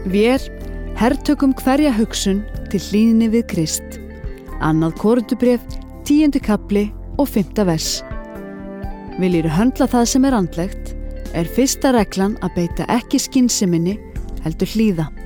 Vér hertökum hverja hugsun til hlýðni við Krist. Annað Korintubréf, 10. kafli og 5. vers. Viljirðu höndla það sem andlegt, fyrsta reglan að beita ekki skynseminni, heldur hlýða.